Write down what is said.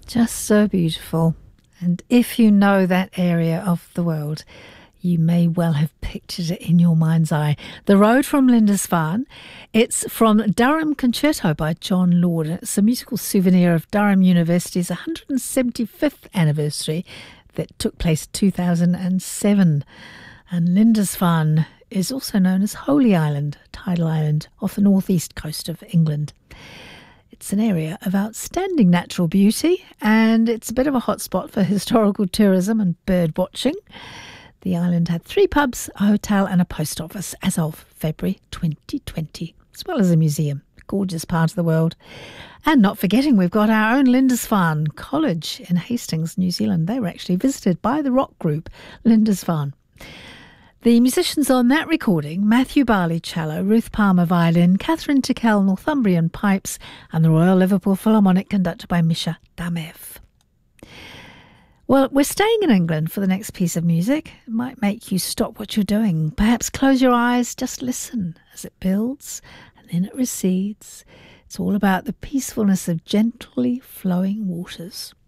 Just so beautiful. And if you know that area of the world, you may well have pictured it in your mind's eye. The Road from Lindisfarne. It's from Durham Concerto by John Lord. It's a musical souvenir of Durham University's 175th anniversary that took place 2007. And Lindisfarne is also known as Holy Island, tidal island off the northeast coast of England. It's an area of outstanding natural beauty, and it's a bit of a hotspot for historical tourism and bird watching. The island had 3 pubs, a hotel and a post office as of February 2020, as well as a museum. Gorgeous part of the world. And not forgetting, we've got our own Lindisfarne College in Hastings, New Zealand. They were actually visited by the rock group Lindisfarne. The musicians on that recording: Matthew Barley cello, Ruth Palmer violin, Catherine Tickell Northumbrian pipes, and the Royal Liverpool Philharmonic conducted by Misha Damev. Well, we're staying in England for the next piece of music. It might make you stop what you're doing. Perhaps close your eyes, just listen as it builds and then it recedes. It's all about the peacefulness of gently flowing waters.